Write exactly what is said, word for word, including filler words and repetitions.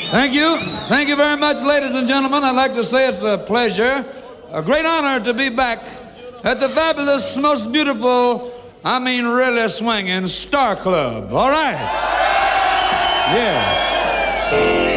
Thank you. Thank you very much, ladies and gentlemen. I'd like to say it's a pleasure, a great honor to be back at the fabulous, most beautiful, I mean really swinging Star Club. All right? Yeah.